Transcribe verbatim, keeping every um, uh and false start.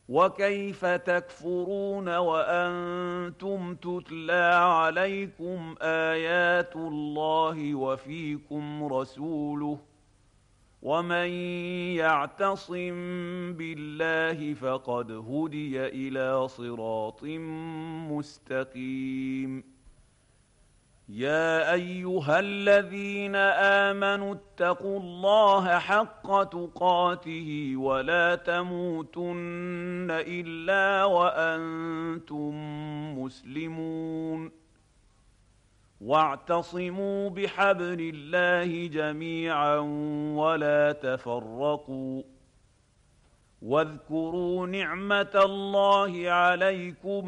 وكيف تكفرون وأنتم تتلى عليكم آيات الله وفيكم رسوله ومن يعتصم بالله فقد هدي إلى صراط مستقيم. يا أيها الذين آمنوا اتقوا الله حق تقاته ولا تموتن إلا وأنتم مسلمون. واعتصموا بحبل الله جميعا ولا تفرقوا. واذكروا نعمة الله عليكم